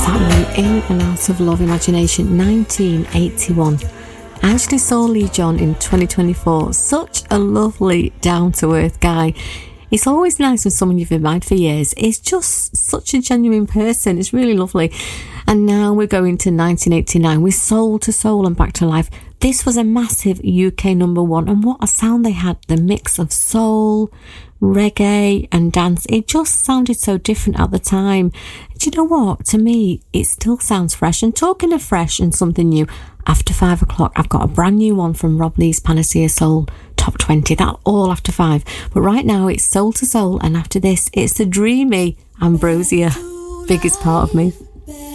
In and Out of Love Imagination, 1981. I actually saw Lee John in 2024. Such a lovely, down-to-earth guy. It's always nice when someone you've admired for years is just such a genuine person. It's really lovely. And now we're going to 1989 with Soul to Soul and Back to Life. This was a massive UK number one, and what a sound they had. The mix of soul, reggae and dance, it just sounded so different at the time. Do you know what? To me, it still sounds fresh. And talking of fresh and something new, after 5 o'clock, I've got a brand new one from Rob Lee's Panacea Soul Top 20. That all after 5. But right now, it's Soul to Soul, and after this, it's the dreamy Ambrosia, biggest part of me.